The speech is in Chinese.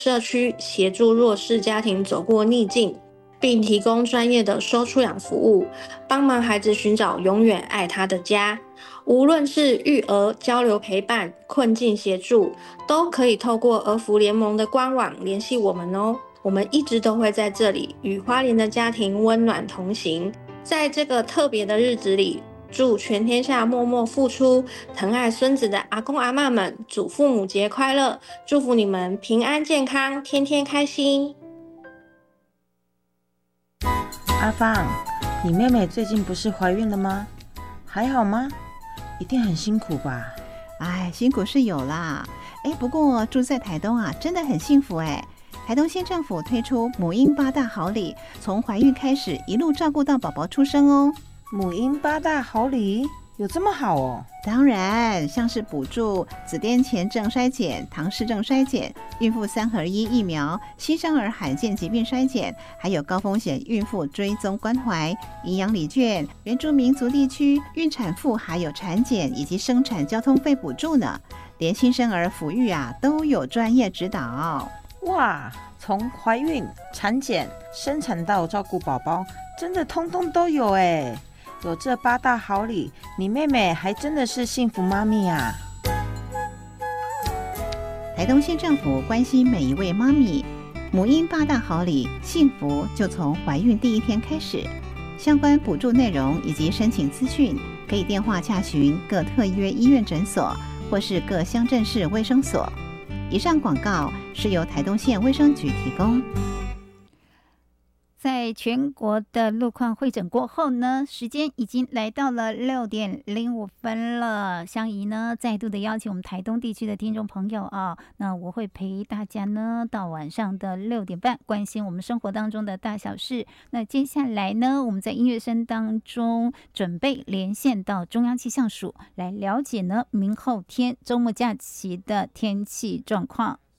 社区，协助弱势家庭走过逆境，并提供专业的收出养服务，帮忙孩子寻找永远爱他的家。无论是育儿、交流陪伴、困境协助，都可以透过儿福联盟的官网联系我们哦。我们一直都会在这里与花莲的家庭温暖同行。在这个特别的日子里，祝全天下默默付出、疼爱孙子的阿公阿嬷们，祖父母节快乐！祝福你们平安健康，天天开心。 阿芳，你妹妹最近不是怀孕了吗？还好吗？一定很辛苦吧？ 哎，辛苦是有啦。不过住在台东啊，真的很幸福哎。台东县政府推出母婴8大好礼，从怀孕开始一路照顾到宝宝出生哦。 母婴8大好礼有这么好哦？ 当然，像是补助子癫前症筛检、唐氏症筛检、孕妇3合1疫苗、新生儿罕见疾病筛检，还有高风险孕妇追踪关怀、营养礼券、原住民族地区孕产妇还有产检以及生产交通费补助呢。连新生儿抚育啊都有专业指导。 哇，从怀孕、产检、生产到照顾宝宝，真的通通都有哎！有这8大好礼，你妹妹还真的是幸福妈咪啊！ 台东县政府关心每一位妈咪，母婴8大好礼，幸福就从怀孕第1天开始。相关补助内容以及申请资讯，可以电话洽询各特约医院诊所或是各乡镇市卫生所。以上广告是由台东县卫生局提供。 在全国的路况会诊过后呢，时间已经来到了6点05分了。香怡呢，再度的邀请我们台东地区的听众朋友啊，那我会陪大家呢到晚上的6点半，关心我们生活当中的大小事。那接下来呢，我们在音乐声当中准备连线到中央气象署来了解呢明后天周末假期的天气状况。